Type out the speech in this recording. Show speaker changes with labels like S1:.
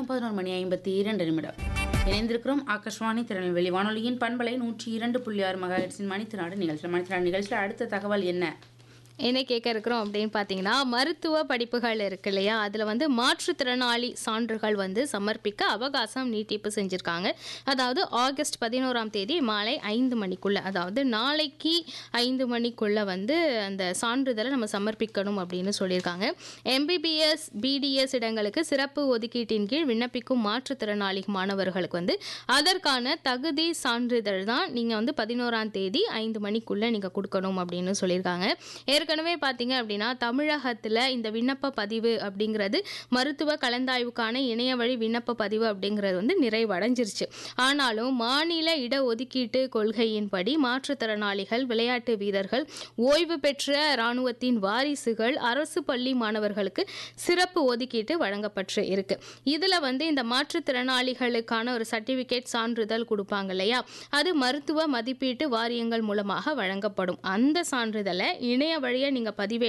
S1: நேரம் 11:52 இணைந்திருக்கிறோம். ஆகாஷ்வாணி திருநெல்வேலி வானொலியின் பண்பலை 102.6 மெகாஹெர்ட்ஸின் மணித்திராடு நிகழ்ச்சியில் அடுத்த தகவல் என்ன?
S2: என்ன கேட்க இருக்கிறோம் அப்படின்னு பார்த்தீங்கன்னா, மருத்துவ படிப்புகள் இருக்கு இல்லையா, அதில் வந்து மாற்றுத்திறனாளி சான்றுகள் வந்து சமர்ப்பிக்க அவகாசம் நீட்டிப்பு செஞ்சுருக்காங்க. அதாவது ஆகஸ்ட் 11ஆம் தேதி மாலை 5 மணிக்குள்ள, அதாவது நாளைக்கு 5 மணிக்குள்ள வந்து அந்த சான்றிதழை நம்ம சமர்ப்பிக்கணும் அப்படின்னு சொல்லியிருக்காங்க. எம்பிபிஎஸ் பிடிஎஸ் இடங்களுக்கு சிறப்பு ஒதுக்கீட்டின் கீழ் விண்ணப்பிக்கும் மாற்றுத்திறனாளி மாணவர்களுக்கு வந்து அதற்கான தகுதி சான்றிதழ் தான் நீங்கள் வந்து 11ஆம் தேதி 5 மணிக்குள்ள நீங்கள் கொடுக்கணும் அப்படின்னு சொல்லியிருக்காங்க. ஏற்கனவே பார்த்தீங்க அப்படின்னா தமிழகத்தில் இந்த விண்ணப்ப பதிவு அப்படிங்கிறது மருத்துவ கலந்தாய்வுக்கான இணைய வழி விண்ணப்ப பதிவு அப்படிங்கிறது வந்து நிறைவடைஞ்சிருச்சு. ஆனாலும் மாநில இடஒதுக்கீட்டு கொள்கையின்படி மாற்றுத்திறனாளிகள், விளையாட்டு வீரர்கள், ஓய்வு பெற்ற இராணுவத்தின் வாரிசுகள், அரசு பள்ளி மாணவர்களுக்கு சிறப்பு ஒதுக்கீட்டு வழங்கப்பட்டு இருக்கு. இதில் வந்து இந்த மாற்றுத்திறனாளிகளுக்கான ஒரு சர்டிஃபிகேட் சான்றிதழ் கொடுப்பாங்க இல்லையா, அது மருத்துவ மதிப்பீட்டு வாரியங்கள் மூலமாக வழங்கப்படும். அந்த சான்றிதழை இணைய வழியை நீங்கள்